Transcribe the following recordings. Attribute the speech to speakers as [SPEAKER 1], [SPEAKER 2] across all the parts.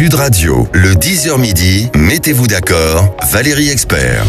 [SPEAKER 1] Sud Radio, le 10h midi, mettez-vous d'accord, Valérie Expert.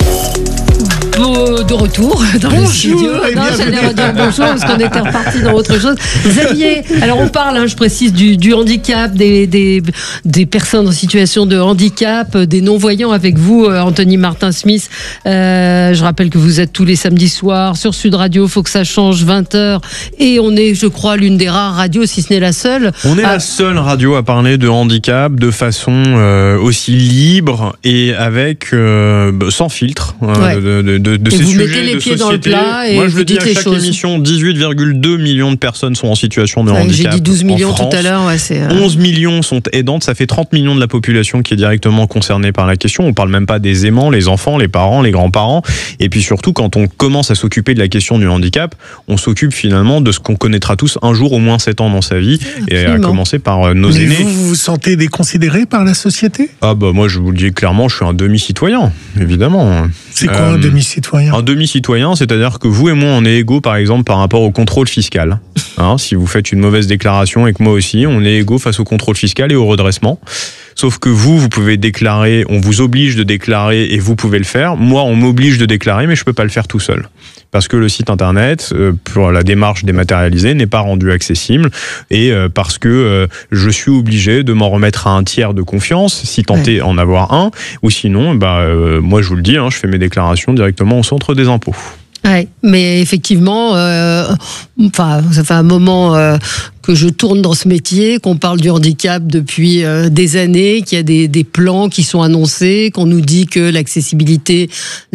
[SPEAKER 2] De retour dans le studio. Non, j'allais redire bonjour parce qu'on était reparti dans autre chose. Xavier, alors on parle, je précise, du handicap, des personnes en situation de handicap, des non-voyants avec vous, Anthony Martin-Smith. Je rappelle que vous êtes tous les samedis soirs sur Sud Radio, faut que ça change, 20h. Et on est, je crois, l'une des rares radios, si ce n'est la seule.
[SPEAKER 3] On est la seule radio à parler de handicap de façon aussi libre et avec sans filtre. De ces
[SPEAKER 2] vous
[SPEAKER 3] sujets
[SPEAKER 2] mettez les
[SPEAKER 3] de
[SPEAKER 2] pieds
[SPEAKER 3] société.
[SPEAKER 2] dans le plat et
[SPEAKER 3] moi, je
[SPEAKER 2] vous
[SPEAKER 3] le dis
[SPEAKER 2] dites
[SPEAKER 3] à
[SPEAKER 2] les
[SPEAKER 3] chaque
[SPEAKER 2] choses.
[SPEAKER 3] émission, 18,2 millions de personnes sont en situation de handicap.
[SPEAKER 2] J'ai dit 12 millions
[SPEAKER 3] en France.
[SPEAKER 2] tout à l'heure. Ouais, c'est,
[SPEAKER 3] 11 millions sont aidantes, ça fait 30 millions de la population qui est directement concernée par la question. On parle même pas des aimants, les enfants, les parents, les grands-parents. Et puis surtout, quand on commence à s'occuper de la question du handicap, on s'occupe finalement de ce qu'on connaîtra tous un jour au moins 7 ans dans sa vie. Et à commencer par nos aînés.
[SPEAKER 4] Vous vous sentez déconsidéré par la société ?
[SPEAKER 3] Ah bah moi je vous le dis clairement, je suis un demi-citoyen, évidemment.
[SPEAKER 4] C'est quoi un demi-citoyen ?
[SPEAKER 3] Un demi-citoyen, c'est-à-dire que vous et moi, on est égaux, par exemple, par rapport au contrôle fiscal. Si vous faites une mauvaise déclaration et que moi aussi, on est égaux face au contrôle fiscal et au redressement. Sauf que vous pouvez déclarer, on vous oblige de déclarer et vous pouvez le faire. Moi, on m'oblige de déclarer, mais je peux pas le faire tout seul. Parce que le site internet, pour la démarche dématérialisée, n'est pas rendu accessible et parce que je suis obligé de m'en remettre à un tiers de confiance, si tant est en avoir un, ou sinon, moi je vous le dis, je fais mes déclarations directement au centre des impôts.
[SPEAKER 2] Ouais, mais effectivement, ça fait un moment que je tourne dans ce métier, qu'on parle du handicap depuis des années, qu'il y a des plans qui sont annoncés, qu'on nous dit que l'accessibilité,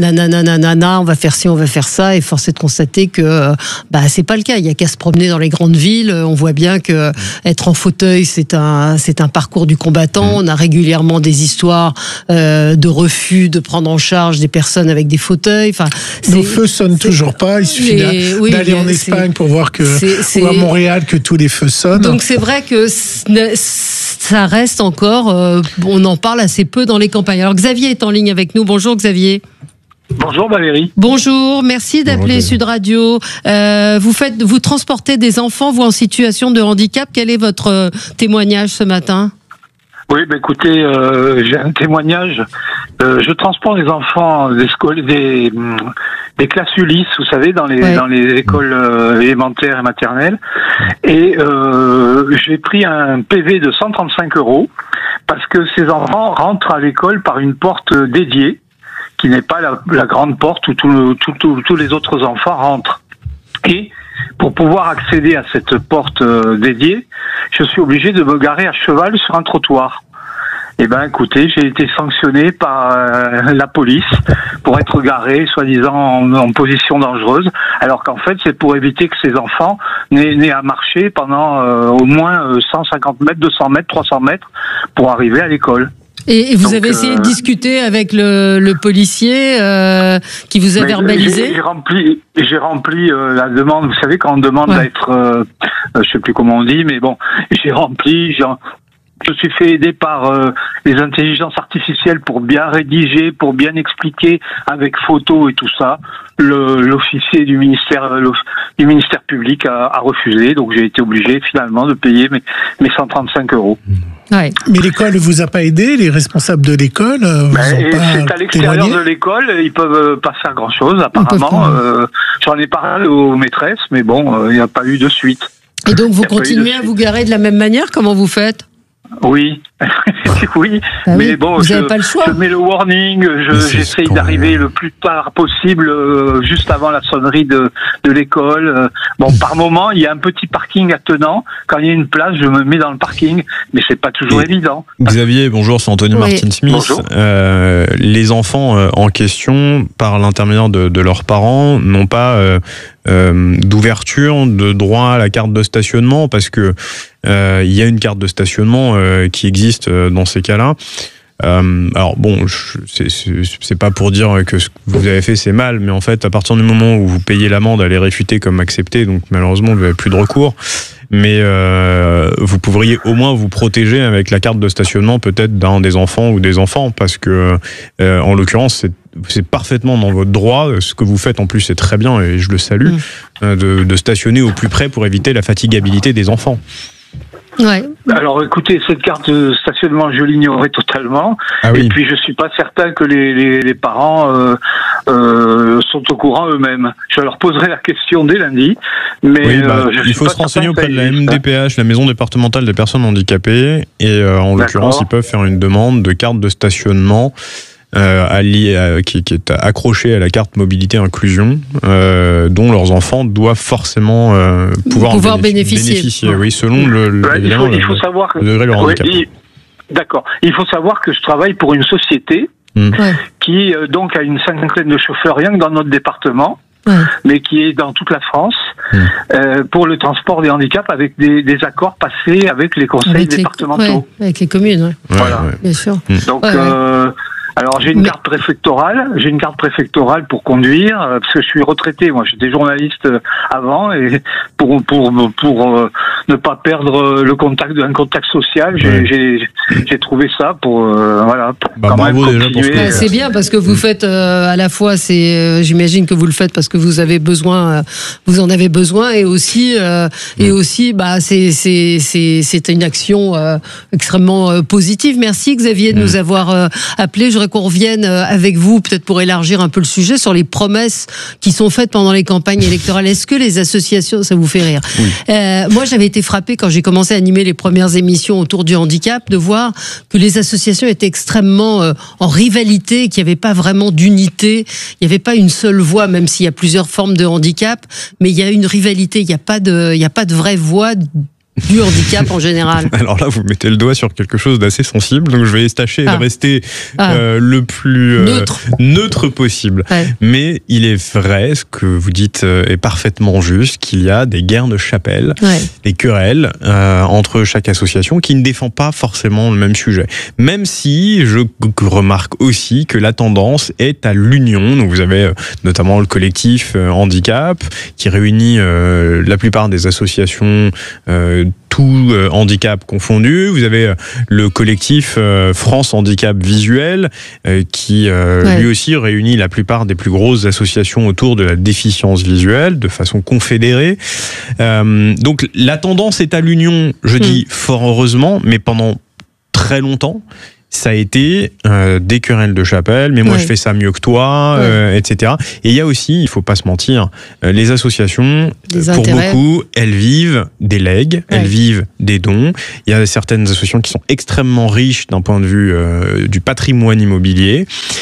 [SPEAKER 2] on va faire ci, on va faire ça, et force est de constater que c'est pas le cas. Il y a qu'à se promener dans les grandes villes. On voit bien que être en fauteuil, c'est un parcours du combattant. On a régulièrement des histoires de refus de prendre en charge des personnes avec des fauteuils.
[SPEAKER 4] Nos feux sonnent toujours pas. Il suffit d'aller en Espagne pour voir ou à Montréal que tous les feux sonnent.
[SPEAKER 2] Donc c'est vrai que ça reste encore, on en parle assez peu dans les campagnes. Alors Xavier est en ligne avec nous. Bonjour Xavier.
[SPEAKER 5] Bonjour Valérie.
[SPEAKER 2] Bonjour, merci d'appeler Sud Radio. Vous transportez des enfants, vous, en situation de handicap. Quel est votre témoignage ce matin ?
[SPEAKER 5] Oui, écoutez, j'ai un témoignage. Je transporte des enfants des classes Ulysse, vous savez, dans les écoles élémentaires et maternelles. Et j'ai pris un PV de 135 € parce que ces enfants rentrent à l'école par une porte dédiée, qui n'est pas la grande porte où tous les autres enfants rentrent. Et pour pouvoir accéder à cette porte dédiée, je suis obligé de me garer à cheval sur un trottoir. Écoutez, j'ai été sanctionné par la police pour être garé, soi-disant, en position dangereuse, alors qu'en fait, c'est pour éviter que ces enfants n'aient à marcher pendant au moins 150 mètres, 200 mètres, 300 mètres pour arriver à l'école.
[SPEAKER 2] Et vous avez essayé de discuter avec le policier qui vous a verbalisé ?
[SPEAKER 5] J'ai rempli la demande. Vous savez, quand on demande d'être, je sais plus comment on dit, mais bon, j'ai rempli. Je suis fait aider par les intelligences artificielles pour bien rédiger, pour bien expliquer avec photos et tout ça. L'officier du ministère public a refusé, donc j'ai été obligé finalement de payer mes 135 €.
[SPEAKER 2] Ouais.
[SPEAKER 4] Mais l'école ne vous a pas aidé, les responsables de l'école
[SPEAKER 5] c'est à l'extérieur de l'école, ils peuvent pas faire grand-chose apparemment. J'en ai parlé aux maîtresses, mais bon, il n'y a pas eu de suite.
[SPEAKER 2] Et donc vous continuez à vous garer de la même manière ? Comment vous faites ?
[SPEAKER 5] Oui, oui, mais bon,
[SPEAKER 2] vous n'avez pas le choix.
[SPEAKER 5] Je mets le warning, j'essaye d'arriver le plus tard possible, juste avant la sonnerie de l'école. Par moment, il y a un petit parking attenant. Quand il y a une place, je me mets dans le parking, mais c'est pas toujours évident.
[SPEAKER 3] Xavier, bonjour, c'est Anthony Martin-Smith.
[SPEAKER 5] Bonjour.
[SPEAKER 3] Les enfants en question, par l'intermédiaire de leurs parents, n'ont pas d'ouverture de droit à la carte de stationnement parce que il y a une carte de stationnement qui existe dans ces cas-là. Alors bon, c'est pas pour dire que ce que vous avez fait c'est mal, mais en fait à partir du moment où vous payez l'amende, elle est réfutée comme acceptée, donc malheureusement vous n'avez plus de recours. Mais vous pourriez au moins vous protéger avec la carte de stationnement peut-être d'un des enfants ou des enfants, parce que en l'occurrence c'est parfaitement dans votre droit. Ce que vous faites en plus c'est très bien et je le salue, de stationner au plus près pour éviter la fatigabilité des enfants.
[SPEAKER 2] Ouais.
[SPEAKER 5] Alors écoutez, cette carte de stationnement, je l'ignorais totalement.
[SPEAKER 3] Ah oui.
[SPEAKER 5] Et puis je suis pas certain que les parents sont au courant eux-mêmes. Je leur poserai la question dès lundi. Mais
[SPEAKER 3] oui, il faut se renseigner auprès de la MDPH, la Maison départementale des personnes handicapées, et en l'occurrence, ils peuvent faire une demande de carte de stationnement qui est accrochée à la carte mobilité inclusion, dont leurs enfants doivent forcément pouvoir bénéficier. Oui, selon le degré de leur handicap.
[SPEAKER 5] D'accord. Il faut savoir que je travaille pour une société qui donc a une cinquantaine de chauffeurs rien que dans notre département. Mais qui est dans toute la France pour le transport des handicaps avec des accords passés avec les conseils départementaux.
[SPEAKER 2] Avec les communes,
[SPEAKER 5] voilà.
[SPEAKER 2] Bien sûr.
[SPEAKER 5] Donc, alors j'ai une carte préfectorale pour conduire parce que je suis retraité. Moi, j'étais journaliste avant et pour ne pas perdre le contact social, j'ai trouvé ça pour quand même continuer.
[SPEAKER 2] C'est bien parce que vous faites à la fois j'imagine que vous le faites parce que vous avez besoin, vous en avez besoin et aussi c'est une action extrêmement positive. Merci Xavier de nous avoir appelé. Je voudrais qu'on revienne avec vous, peut-être pour élargir un peu le sujet, sur les promesses qui sont faites pendant les campagnes électorales. Est-ce que les associations, ça vous fait rire? Moi, j'avais été frappée quand j'ai commencé à animer les premières émissions autour du handicap, de voir que les associations étaient extrêmement en rivalité, qu'il n'y avait pas vraiment d'unité, il n'y avait pas une seule voix, même s'il y a plusieurs formes de handicap, mais il y a une rivalité, il n'y a pas de vraie voix du handicap en général.
[SPEAKER 3] Alors là, vous mettez le doigt sur quelque chose d'assez sensible, donc je vais tâcher de rester le plus neutre possible. Mais il est vrai, ce que vous dites est parfaitement juste, qu'il y a des guerres de chapelle, des querelles entre chaque association qui ne défend pas forcément le même sujet. Même si je remarque aussi que la tendance est à l'union. Donc vous avez notamment le collectif handicap qui réunit la plupart des associations tout handicap confondu. Vous avez le collectif France Handicap Visuel qui lui aussi réunit la plupart des plus grosses associations autour de la déficience visuelle de façon confédérée. Donc la tendance est à l'union, je dis fort heureusement, mais pendant très longtemps ça a été des querelles de chapelle, mais moi je fais ça mieux que toi, etc. Et il y a aussi, il faut pas se mentir, les associations, pour beaucoup, elles vivent des legs, elles vivent des dons. Il y a certaines associations qui sont extrêmement riches d'un point de vue du patrimoine immobilier,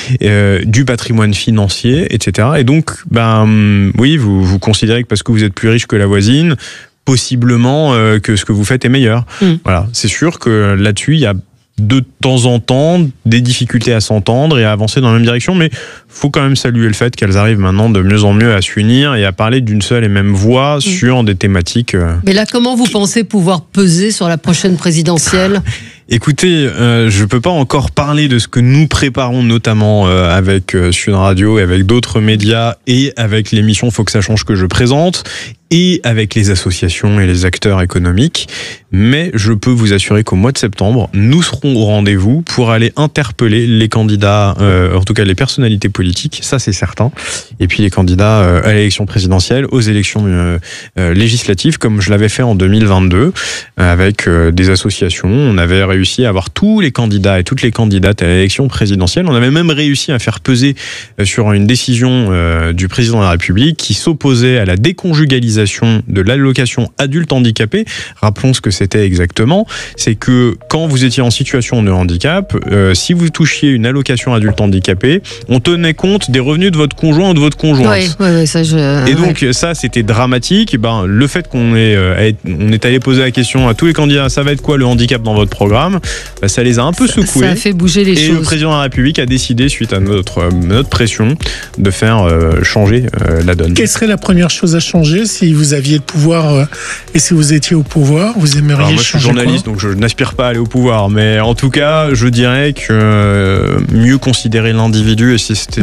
[SPEAKER 3] du patrimoine financier, etc. Et donc, oui, vous considérez que parce que vous êtes plus riche que la voisine, possiblement que ce que vous faites est meilleur. Voilà, c'est sûr que là-dessus, il y a de temps en temps des difficultés à s'entendre et à avancer dans la même direction, mais faut quand même saluer le fait qu'elles arrivent maintenant de mieux en mieux à s'unir et à parler d'une seule et même voix sur des thématiques.
[SPEAKER 2] Mais là, comment vous pensez pouvoir peser sur la prochaine présidentielle ?
[SPEAKER 3] Écoutez, je peux pas encore parler de ce que nous préparons, notamment avec Sud Radio et avec d'autres médias et avec l'émission Faut que ça change que je présente et avec les associations et les acteurs économiques. Mais je peux vous assurer qu'au mois de septembre, nous serons au rendez-vous pour aller interpeller les candidats, en tout cas les personnalités politiques, ça c'est certain. Et puis les candidats à l'élection présidentielle, aux élections législatives, comme je l'avais fait en 2022, avec des associations. On avait réussi à avoir tous les candidats et toutes les candidates à l'élection présidentielle. On avait même réussi à faire peser sur une décision du président de la République qui s'opposait à la déconjugalisation de l'allocation adulte handicapé. Rappelons ce que c'était exactement. C'est que quand vous étiez en situation de handicap, si vous touchiez une allocation adulte handicapé, on tenait compte des revenus de votre conjoint ou de votre conjointe. Et donc ça, c'était dramatique. Le fait qu'on est allé poser la question à tous les candidats, ça va être quoi le handicap dans votre programme, ça les a un peu secoués.
[SPEAKER 2] Ça a fait bouger les choses.
[SPEAKER 3] Et le président de la République a décidé, suite à notre pression, de faire changer la donne.
[SPEAKER 4] Quelle serait la première chose à changer si vous aviez le pouvoir et si vous étiez au pouvoir, vous aimeriez changer quoi ?
[SPEAKER 3] Moi, je suis journaliste, donc je n'aspire pas à aller au pouvoir. Mais en tout cas, je dirais que mieux considérer l'individu et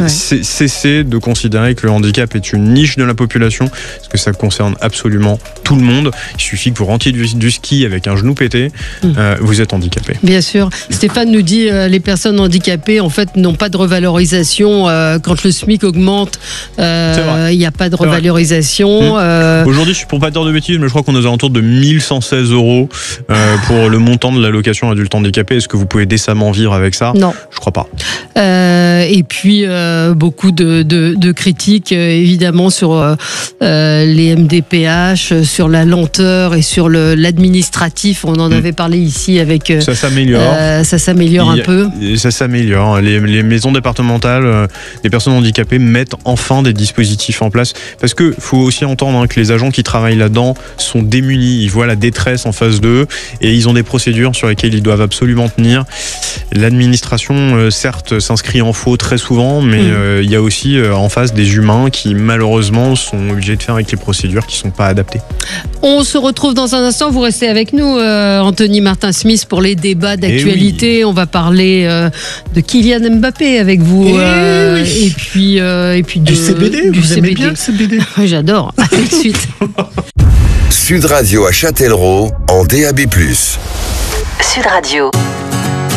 [SPEAKER 3] cesser de considérer que le handicap est une niche de la population, parce que ça concerne absolument tout le monde. Il suffit que vous rentiez du ski avec un genou pété, vous êtes handicapé.
[SPEAKER 2] Bien sûr. Stéphane nous dit les personnes handicapées en fait n'ont pas de revalorisation quand le SMIC augmente. Il n'y a pas de revalorisation.
[SPEAKER 3] Aujourd'hui, je suis pour pas dire de bêtises, mais je crois qu'on est aux alentours de 1116 € pour le montant de l'allocation adulte handicapé. Est-ce que vous pouvez décemment vivre avec ça ?
[SPEAKER 2] Non.
[SPEAKER 3] Je crois pas.
[SPEAKER 2] Et puis beaucoup de critiques évidemment sur les MDPH, sur la lenteur et sur l'administratif. On en avait parlé ici avec.
[SPEAKER 3] Ça s'améliore.
[SPEAKER 2] Ça s'améliore un peu.
[SPEAKER 3] Ça s'améliore. Les maisons départementales des personnes handicapées mettent enfin des dispositifs en place, parce que faut aussi entendre que les agents qui travaillent là-dedans sont démunis. Ils voient la détresse en face d'eux et ils ont des procédures sur lesquelles ils doivent absolument tenir. L'administration, certes, s'inscrit en faux très souvent, mais il y a aussi en face des humains qui malheureusement sont obligés de faire avec les procédures qui ne sont pas adaptées. On
[SPEAKER 2] se retrouve dans un instant. Vous restez avec nous, Anthony Martin-Smith, pour les débats d'actualité. Oui. On va parler de Kylian Mbappé avec vous. Et puis
[SPEAKER 4] du CBD. Vous aimez bien le CBD?
[SPEAKER 2] J'adore. À tout de suite.
[SPEAKER 1] Sud Radio à Châtellerault en DAB+.
[SPEAKER 6] Sud Radio.